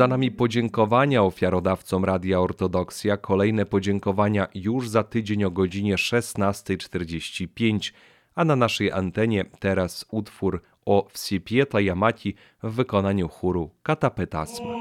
Za nami podziękowania ofiarodawcom Radia Ortodoksja. Kolejne podziękowania już za tydzień o godzinie 16:45. A na naszej antenie teraz utwór o Wsiepietlej Mati w wykonaniu chóru Katapetasma.